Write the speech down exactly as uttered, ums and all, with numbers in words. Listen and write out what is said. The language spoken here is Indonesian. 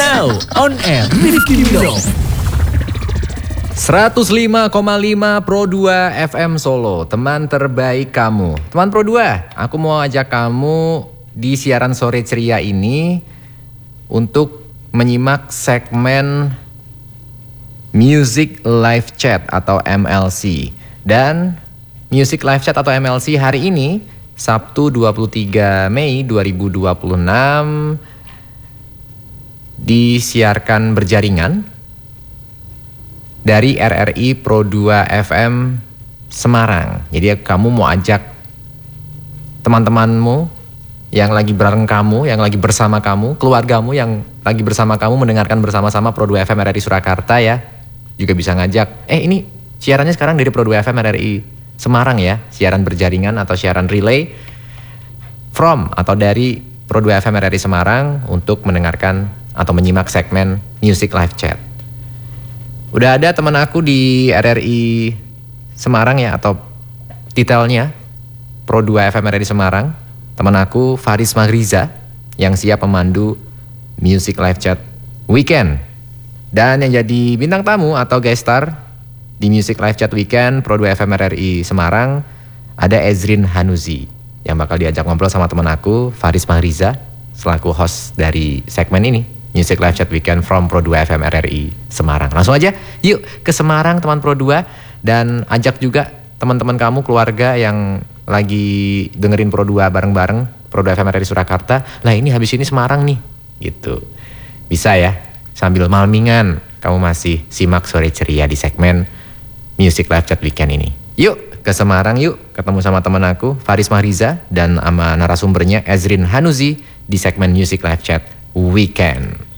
Now on air Rifki Widodo seratus lima koma lima Pro dua F M Solo, teman terbaik kamu. Teman Pro dua, aku mau ajak kamu di siaran sore ceria ini untuk menyimak segmen Music Live Chat atau M L C. Dan Music Live Chat atau M L C hari ini Sabtu dua puluh tiga Mei dua ribu dua puluh enam disiarkan berjaringan dari R R I Pro dua F M Semarang. Jadi kamu mau ajak teman-temanmu yang lagi bareng kamu, yang lagi bersama kamu, keluargamu yang lagi bersama kamu mendengarkan bersama-sama Pro dua F M R R I Surakarta ya. Juga bisa ngajak, eh ini siarannya sekarang dari Pro dua F M R R I Semarang ya, siaran berjaringan atau siaran relay from atau dari Pro dua F M R R I Semarang untuk mendengarkan atau menyimak segmen Music Live Chat. Udah ada teman aku di R R I Semarang ya, atau titelnya Pro dua F M R R I Semarang. Teman aku Faris Magriza yang siap memandu Music Live Chat Weekend. Dan yang jadi bintang tamu atau guest star di Music Live Chat Weekend Pro dua F M R R I Semarang ada Ezrin Hanuzi yang bakal diajak ngobrol sama teman aku Faris Magriza selaku host dari segmen ini Music Live Chat Weekend from Pro dua F M R R I Semarang. Langsung aja yuk ke Semarang teman Pro dua, dan ajak juga teman-teman kamu, keluarga yang lagi dengerin Pro dua bareng-bareng, Pro dua F M R R I Surakarta. Lah ini habis ini Semarang nih gitu. Bisa ya, sambil malmingan kamu masih simak sore ceria di segmen Music Live Chat Weekend ini. Yuk ke Semarang yuk, ketemu sama teman aku Faris Magriza dan sama narasumbernya Ezrin Hanuzi di segmen Music Live Chat Weekend.